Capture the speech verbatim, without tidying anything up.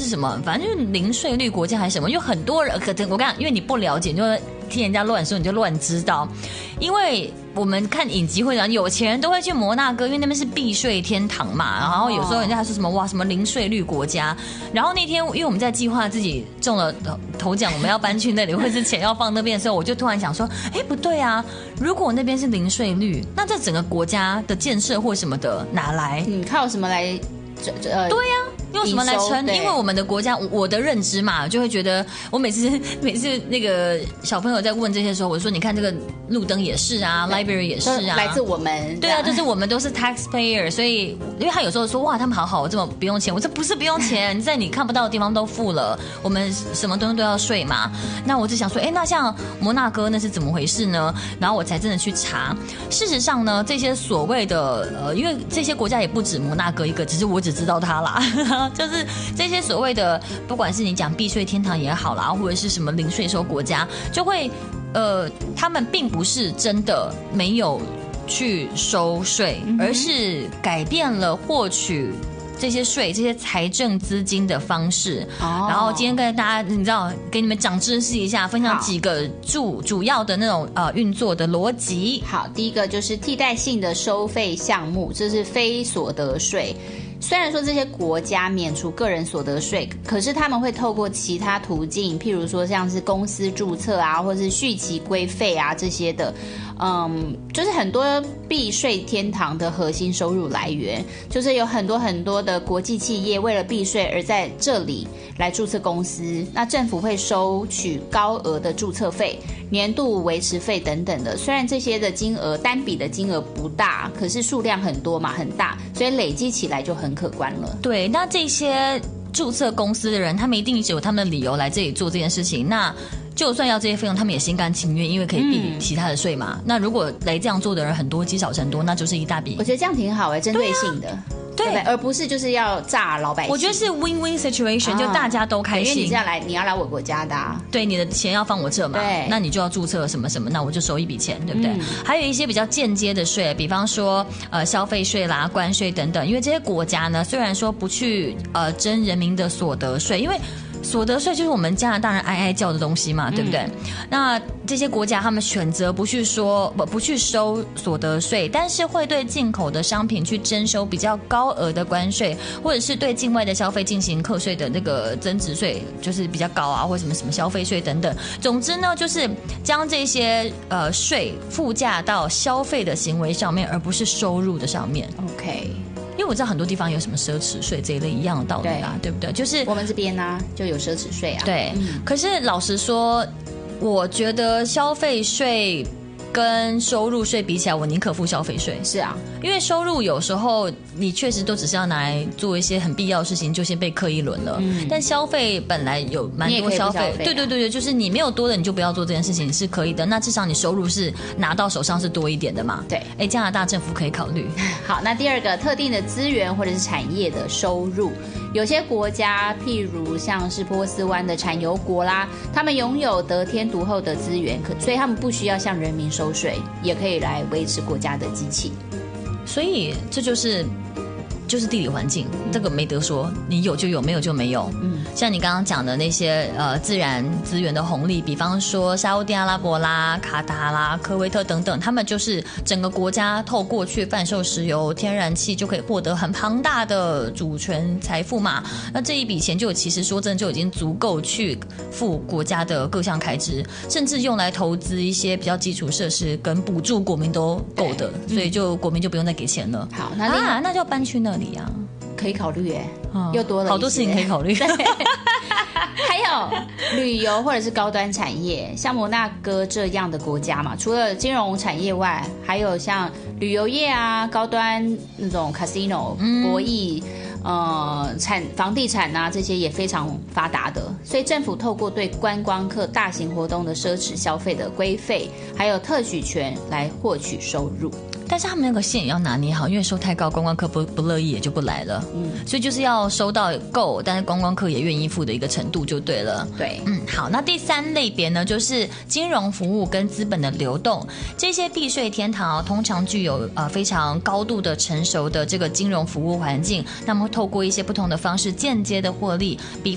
什么，反正就是零税率国家还是什么，有很多人可能我跟你讲，因为你不了解，你就听人家乱说，你就乱知道。因为我们看影集会讲，有钱人都会去摩纳哥，因为那边是避税天堂嘛。然后有时候人家还说什么哇什么零税率国家。然后那天因为我们在计划自己中了头奖，我们要搬去那里，或者是钱要放那边的时候，我就突然想说，哎不对啊，如果那边是零税率，那这整个国家的建设或什么的哪来？ 嗯，靠什么来？呃， 对呀、啊。用什么来撑？因为我们的国家，我的认知嘛，就会觉得，我每次每次那个小朋友在问这些的时候，我说你看这个路灯也是啊 ，library 也是啊， 来自我们。 对啊，就是我们都是 taxpayer， 所以因为他有时候说哇，他们好好，这么不用钱，我说不是不用钱，你在你看不到的地方都付了，我们什么东西都要税嘛。那我就想说，哎，那像摩纳哥那是怎么回事呢？然后我才真的去查，事实上呢，这些所谓的呃，因为这些国家也不止摩纳哥一个，只是我只知道它啦，就是这些所谓的，不管是你讲避税天堂也好啦，或者是什么零税收国家，就会呃，他们并不是真的没有去收税，嗯、而是改变了获取这些税、这些财政资金的方式。哦、然后今天跟大家，你知道，给你们长知识一下，分享几个主主要的那种呃运作的逻辑。 好，第一个就是替代性的收费项目，这是非所得税。虽然说这些国家免除个人所得税，可是他们会透过其他途径，譬如说像是公司注册啊，或是续期规费啊这些的，嗯，就是很多避税天堂的核心收入来源，就是有很多很多的国际企业为了避税而在这里来注册公司，那政府会收取高额的注册费、年度维持费等等的。虽然这些的金额单笔的金额不大，可是数量很多嘛，很大，所以累积起来就很可观了。 对，那这些注册公司的人，他们一定是有他们的理由来这里做这件事情。那就算要这些费用，他们也心甘情愿，因为可以避其他的税嘛。嗯、那如果来这样做的人很多，积少成多，那就是一大笔。 我觉得这样挺好哎、欸，针对性的。对，对，而不是就是要炸老百姓。 我觉得是 win-win situation，、啊、就大家都开心。 因为你是要来，你要来我国家的、啊， 对，你的钱要放我这嘛， 对， 那你就要注册什么什么，那我就收一笔钱，对不对？嗯、还有一些比较间接的税，比方说呃消费税啦、关税等等，因为这些国家呢，虽然说不去呃征人民的所得税，因为所得税就是我们加拿大人哀哀叫的东西嘛，对不对？嗯、那这些国家他们选择不去说不不去收所得税，但是会对进口的商品去征收比较高额的关税，或者是对境外的消费进行课税的那个增值税，就是比较高啊，或什么什么消费税等等。总之呢，就是将这些呃税附加到消费的行为上面，而不是收入的上面。 OK。 因为我知道很多地方有什么奢侈税这一类一样的道理啊， 对, 对不对？就是我们这边呢、啊、就有奢侈税啊。 对，嗯、可是老实说，我觉得消费税跟收入税比起来，我宁可付消费税。 是啊， 因为收入有时候你确实都只是要拿来做一些很必要的事情，就先被课一轮了。嗯、但消费本来有蛮多消费， 消费啊、 对对对对，就是你没有多的你就不要做这件事情是可以的。那至少你收入是拿到手上是多一点的嘛。 对， 哎，加拿大政府可以考虑。 好，那第二个特定的资源或者是产业的收入，有些国家譬如像是波斯湾的产油国啦，他们拥有得天独厚的资源，可所以他们不需要向人民收税，也可以来维持国家的机器。 所以这就是就是地理环境，这个没得说，你有就有，没有就没有。嗯，像你刚刚讲的那些呃自然资源的红利，比方说沙烏地阿拉伯啦、卡达啦、科威特等等，他们就是整个国家透过去贩售石油、天然气就可以获得很庞大的主权财富嘛。那这一笔钱就其实说真的就已经足够去付国家的各项开支，甚至用来投资一些比较基础设施跟补助国民都够的，所以就国民就不用再给钱了。 好，那啊，那就要搬去那里啊。 可以考虑耶，嗯、又多了好多事情可以考虑。 还有旅游或者是高端产业，像摩纳哥这样的国家嘛，除了金融产业外，还有像旅游业啊、高端那种 casino、博弈、呃产房地产啊这些也非常发达的，所以政府透过对观光客大型活动的奢侈消费的规费，还有特许权来获取收入。 但是他们那个线也要拿捏好，因为收太高，观光客不不乐意也就不来了。嗯，所以就是要收到够，但是观光客也愿意付的一个程度就对了。 对， 嗯，好，那第三类别呢，就是金融服务跟资本的流动。这些避税天堂、哦、通常具有呃非常高度的成熟的这个金融服务环境，那么会透过一些不同的方式间接的获利，比